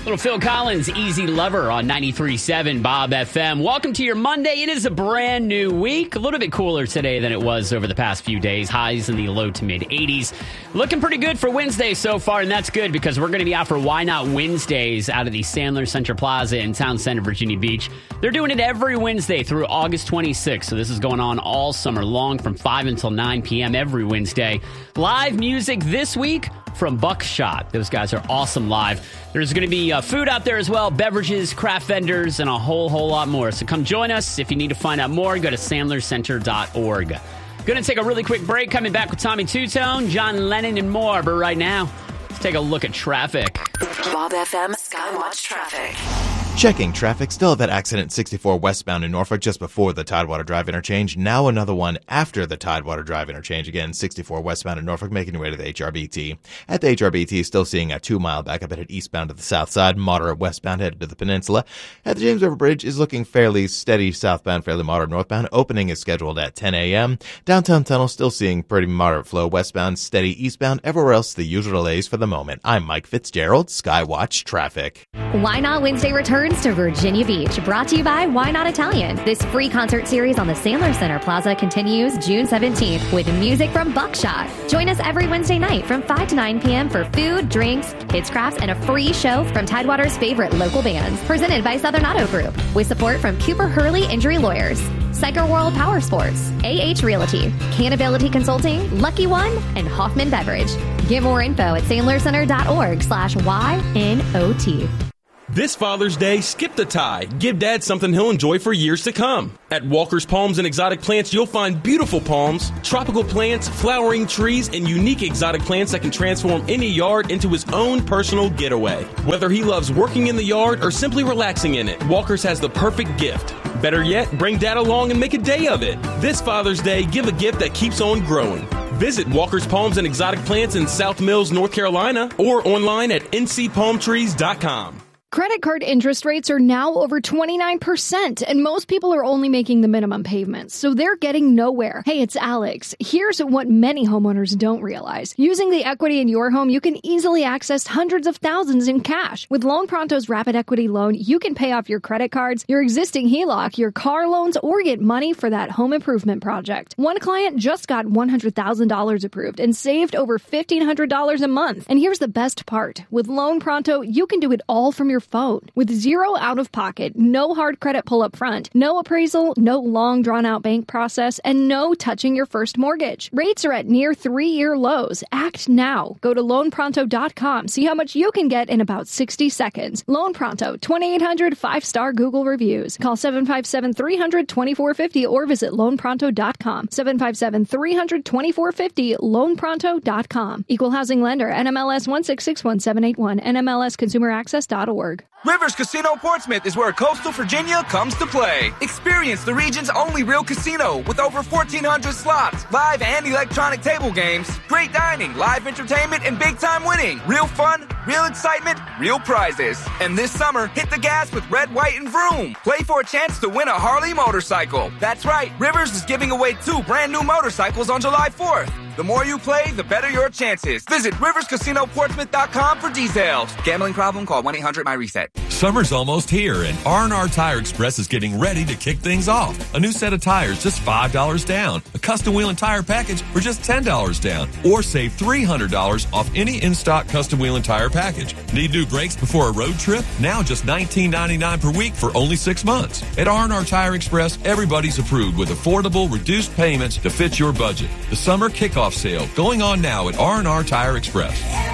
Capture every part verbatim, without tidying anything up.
Little Phil Collins, Easy Lover on ninety-three point seven Bob F M. Welcome to your Monday. It is a brand new week. A little bit cooler today than it was over the past few days. Highs in the low to mid eighties. Looking pretty good for Wednesday so far, and that's good because we're going to be out for Why Not Wednesdays out of the Sandler Center Plaza in Town Center, Virginia Beach. They're doing it every Wednesday through August twenty-sixth, so this is going on all summer long from five until nine p.m. every Wednesday. Live music this week from Buckshot. Those guys are awesome live. There's going to be uh, food out there as well, beverages, craft vendors, and a whole, whole lot more. So come join us. If you need to find out more, go to sandler center dot org. Going to take a really quick break. Coming back with Tommy Two-Tone, John Lennon, and more. But right now, let's take a look at traffic. Bob F M Skywatch Traffic. Checking traffic, still have that accident sixty-four westbound in Norfolk just before the Tidewater Drive interchange. Now another one after the Tidewater Drive interchange. Again, sixty-four westbound in Norfolk, making your way to the H R B T. At the H R B T, still seeing a two-mile backup headed eastbound to the south side, moderate westbound headed to the peninsula. At the James River Bridge is looking fairly steady southbound, fairly moderate northbound. Opening is scheduled at ten a.m. Downtown Tunnel still seeing pretty moderate flow westbound, steady eastbound. Everywhere else, the usual delays for the moment. I'm Mike Fitzgerald, Skywatch Traffic. Why Not Wednesday returns to Virginia Beach, brought to you by Why Not Italian. This free concert series on the Sandler Center Plaza continues June seventeenth with music from Buckshot. Join us every Wednesday night from five to nine p.m. for food, drinks, kids crafts, and a free show from Tidewater's favorite local bands. Presented by Southern Auto Group with support from Cooper Hurley Injury Lawyers, Psycho World Power Sports, A H Realty, Canability Consulting, Lucky One, and Hoffman Beverage. Get more info at sandler center dot org slash Y N O T. This Father's Day, skip the tie. Give Dad something he'll enjoy for years to come. At Walker's Palms and Exotic Plants, you'll find beautiful palms, tropical plants, flowering trees, and unique exotic plants that can transform any yard into his own personal getaway. Whether he loves working in the yard or simply relaxing in it, Walker's has the perfect gift. Better yet, bring Dad along and make a day of it. This Father's Day, give a gift that keeps on growing. Visit Walker's Palms and Exotic Plants in South Mills, North Carolina, or online at n c palm trees dot com. Credit card interest rates are now over twenty-nine percent, and most people are only making the minimum payments, so they're getting nowhere. Hey, it's Alex. Here's what many homeowners don't realize. Using the equity in your home, you can easily access hundreds of thousands in cash. With Loan Pronto's Rapid Equity Loan, you can pay off your credit cards, your existing H E L O C, your car loans, or get money for that home improvement project. One client just got one hundred thousand dollars approved and saved over fifteen hundred dollars a month. And here's the best part. With Loan Pronto, you can do it all from your phone with zero out of pocket, no hard credit pull up front, no appraisal, no long drawn out bank process, and no touching your first mortgage. Rates are at near three year lows. Act now. Go to loan pronto dot com. See how much you can get in about sixty seconds. Loan Pronto, twenty-eight hundred five star Google reviews. Call seven five seven, three hundred, twenty-four fifty or visit loan pronto dot com. seven five seven, three hundred, twenty-four fifty, loan pronto dot com. Equal housing lender, N M L S one six six one seven eight one, N M L S consumer access dot org. Rivers Casino Portsmouth is where coastal Virginia comes to play. Experience the region's only real casino with over fourteen hundred slots, live and electronic table games, great dining, live entertainment, and big-time winning. Real fun, real excitement, real prizes. And this summer, hit the gas with Red, White, and Vroom. Play for a chance to win a Harley motorcycle. That's right, Rivers is giving away two brand new motorcycles on July fourth. The more you play, the better your chances. Visit rivers casino portsmouth dot com for details. Gambling problem? Call one eight hundred my reset. Summer's almost here, and R and R Tire Express is getting ready to kick things off. A new set of tires, just five dollars down. A custom wheel and tire package for just ten dollars down. Or save three hundred dollars off any in-stock custom wheel and tire package. Need new brakes before a road trip? Now just nineteen ninety-nine per week for only six months. At R and R Tire Express, everybody's approved with affordable, reduced payments to fit your budget. The summer kickoff sale going on now at R and R Tire Express.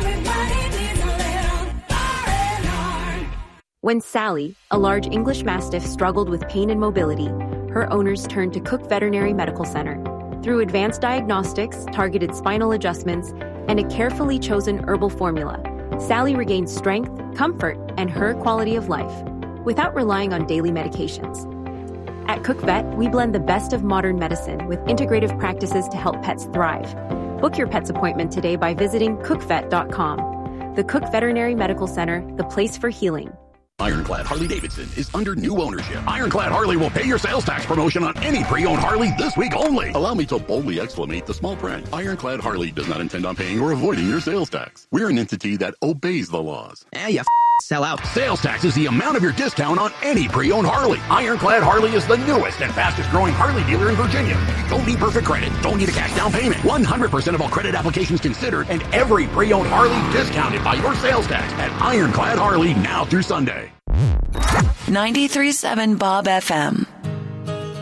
When Sally, a large English Mastiff, struggled with pain and mobility, her owners turned to Cook Veterinary Medical Center. Through advanced diagnostics, targeted spinal adjustments, and a carefully chosen herbal formula, Sally regained strength, comfort, and her quality of life without relying on daily medications. At Cook Vet, we blend the best of modern medicine with integrative practices to help pets thrive. Book your pet's appointment today by visiting cook vet dot com. The Cook Veterinary Medical Center, the place for healing. Ironclad Harley-Davidson is under new ownership. Ironclad Harley will pay your sales tax promotion on any pre-owned Harley this week only. Allow me to boldly exclamate the small print. Ironclad Harley does not intend on paying or avoiding your sales tax. We're an entity that obeys the laws. Eh, you f- sell out. Sales tax is the amount of your discount on any pre-owned Harley. Ironclad Harley is the newest and fastest growing Harley dealer in Virginia. You don't need perfect credit. Don't need a cash down payment. one hundred percent of all credit applications considered and every pre-owned Harley discounted by your sales tax at Ironclad Harley now through Sunday. ninety-three point seven Bob F M.